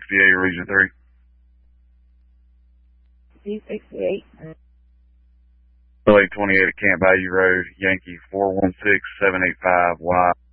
D68 Region 3. D68. LA 28 at Camp Bayou Road, Yankee 416785Y.